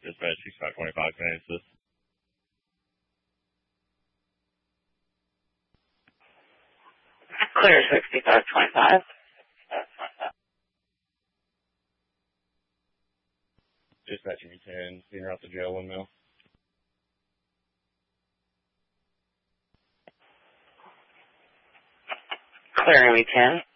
Dispatch 6525, can I assist? Clear 6525. Dispatch U10, senior out the jail windmill. Clear ME10.